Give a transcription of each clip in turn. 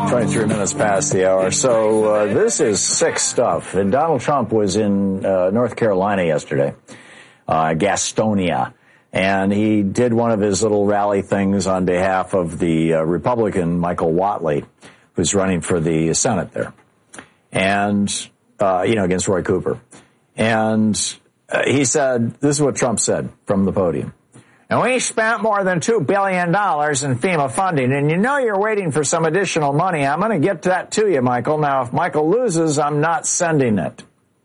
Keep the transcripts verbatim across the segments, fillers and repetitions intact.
twenty-three minutes past the hour. So uh, this is sick stuff. And Donald Trump was in uh, North Carolina yesterday, uh, Gastonia, and he did one of his little rally things on behalf of the uh, Republican Michael Whatley, who's running for the Senate there, and uh, you know, against Roy Cooper. And uh, he said, this is what Trump said from the podium. And we spent more than two billion dollars in FEMA funding, and you know you're waiting for some additional money. I'm going to get that to you, Michael. Now, if Michael loses, I'm not sending it.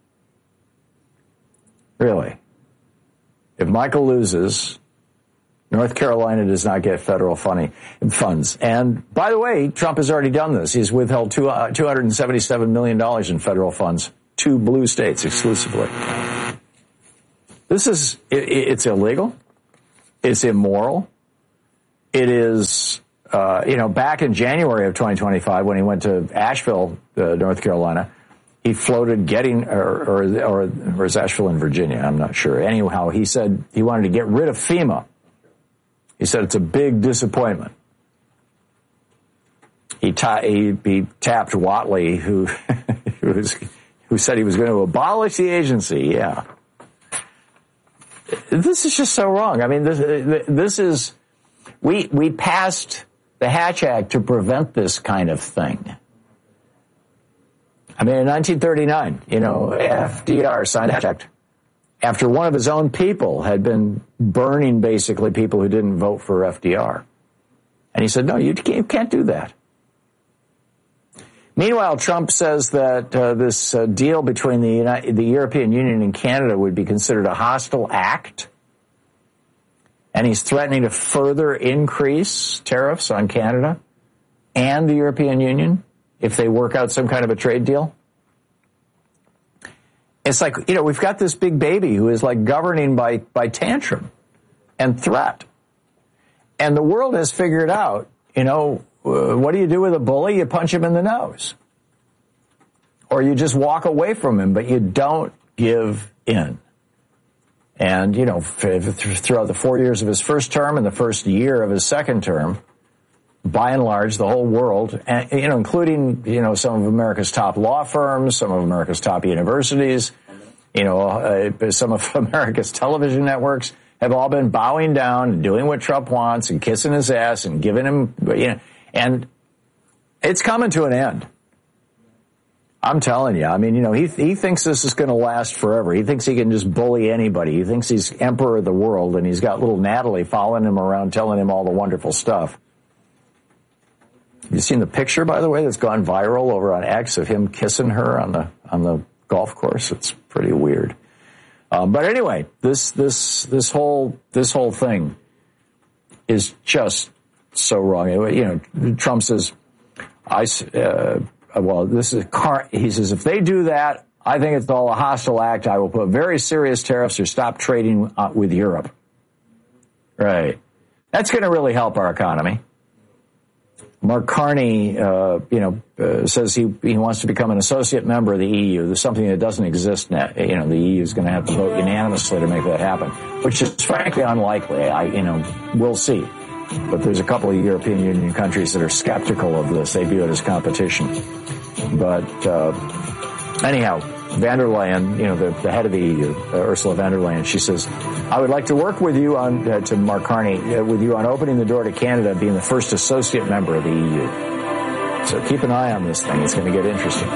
Really. If Michael loses, North Carolina does not get federal funding, funds. And, by the way, Trump has already done this. He's withheld two, uh, two hundred seventy-seven million dollars in federal funds to blue states exclusively. This is, it, it's illegal. It's immoral. It is, uh, you know, back in January of twenty twenty-five when he went to Asheville, uh, North Carolina, he floated getting, or, or, or, or is Asheville in Virginia? I'm not sure. Anyhow, he said he wanted to get rid of FEMA. He said it's a big disappointment. He, ta- he, he tapped Whatley, who, who, was, who said he was going to abolish the agency. Yeah. This is just so wrong. I mean, this, this is, we, we passed the Hatch Act to prevent this kind of thing. I mean, in nineteen thirty-nine, you know, F D R signed the Hatch Act after one of his own people had been burning basically people who didn't vote for F D R. And he said, no, you can't, you can't do that. Meanwhile, Trump says that uh, this uh, deal between the, United, the European Union and Canada would be considered a hostile act. And he's threatening to further increase tariffs on Canada and the European Union if they work out some kind of a trade deal. It's like, you know, we've got this big baby who is like governing by, by tantrum and threat. And the world has figured out, you know, Uh, what do you do with a bully? You punch him in the nose. Or you just walk away from him, but you don't give in. And, you know, f- f- throughout the four years of his first term and the first year of his second term, by and large, the whole world, and, you know, including, you know, some of America's top law firms, some of America's top universities, you know, uh, some of America's television networks have all been bowing down and doing what Trump wants and kissing his ass and giving him, you know, and it's coming to an end. I'm telling you. I mean, you know, he he thinks this is going to last forever. He thinks he can just bully anybody. He thinks he's emperor of the world, and he's got little Natalie following him around, telling him all the wonderful stuff. You seen the picture, by the way, that's gone viral over on X of him kissing her on the on the golf course? It's pretty weird. Um, but anyway, this this this whole this whole thing is just so wrong. You know, Trump says, I, uh, well, this is, car, he says, if they do that, I think it's all a hostile act. I will put very serious tariffs or stop trading uh, with Europe. Right. That's going to really help our economy. Mark Carney, uh, you know, uh, says he, he wants to become an associate member of the E U. There's something that doesn't exist now. You know, the E U is going to have to vote unanimously to make that happen, which is frankly unlikely. I, you know, we'll see. But there's a couple of European Union countries that are skeptical of this. They view it as competition. But uh, anyhow, van der Leyen, you know, the, the head of the E U, uh, Ursula von der Leyen, she says, I would like to work with you on, uh, to Mark Carney, uh, with you on opening the door to Canada being the first associate member of the E U. So keep an eye on this thing. It's going to get interesting.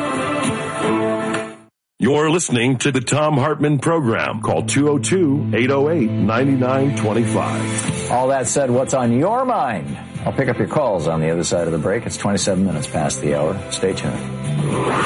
You're listening to the Thom Hartmann Program. Call two oh two, eight oh eight, nine nine two five. All that said, what's on your mind? I'll pick up your calls on the other side of the break. It's twenty-seven minutes past the hour. Stay tuned.